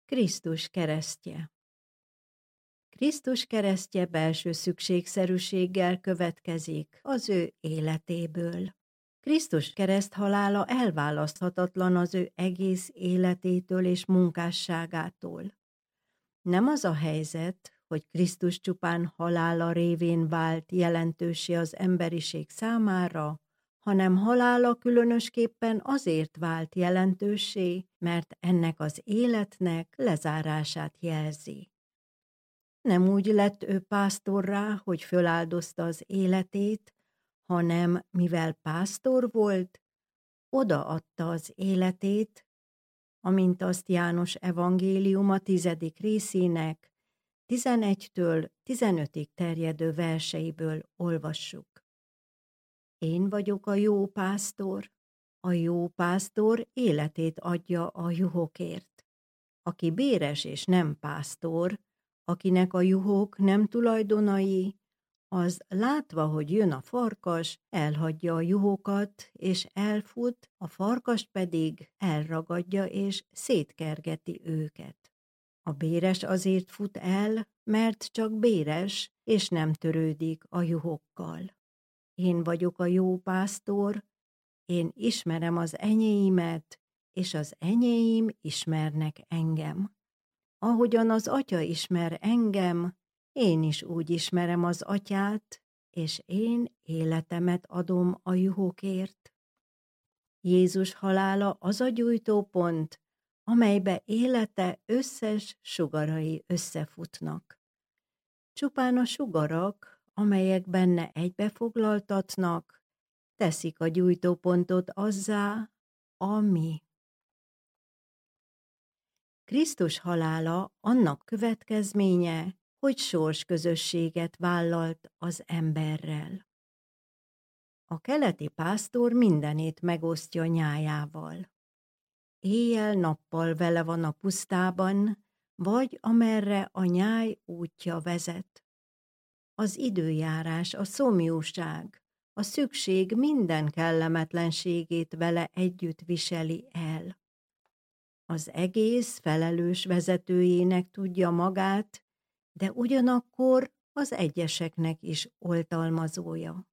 Krisztus keresztje. Krisztus keresztje belső szükségszerűséggel következik az ő életéből. Krisztus kereszthalála elválaszthatatlan az ő egész életétől és munkásságától. Nem az a helyzet, hogy Krisztus csupán halála révén vált jelentőssé az emberiség számára, hanem halála különösképpen azért vált jelentőssé, mert ennek az életnek lezárását jelzi. Nem úgy lett ő pásztorrá, hogy föláldozta az életét, hanem mivel pásztor volt, odaadta az életét, amint azt János evangéliuma 10. részének 11-től 15-ig terjedő verseiből olvassuk. Én vagyok a jó pásztor, a jó pásztor életét adja a juhokért. Aki béres és nem pásztor, akinek a juhok nem tulajdonai, az látva, hogy jön a farkas, elhagyja a juhokat, és elfut, a farkast pedig elragadja és szétkergeti őket. A béres azért fut el, mert csak béres, és nem törődik a juhokkal. Én vagyok a jó pásztor, én ismerem az enyéimet, és az enyéim ismernek engem. Ahogyan az Atya ismer engem, én is úgy ismerem az Atyát, és én életemet adom a juhokért. Jézus halála az a gyújtópont, amelybe élete összes sugarai összefutnak. Csupán a sugarak, amelyek benne egybefoglaltatnak, teszik a gyújtópontot azzá, ami. Krisztus halála annak következménye, hogy sorsközösséget vállalt az emberrel. A keleti pásztor mindenét megosztja nyájával. Éjjel-nappal vele van a pusztában, vagy amerre a nyáj útja vezet. Az időjárás, a szomjúság, a szükség minden kellemetlenségét vele együtt viseli el. Az egész felelős vezetőjének tudja magát, de ugyanakkor az egyeseknek is oltalmazója.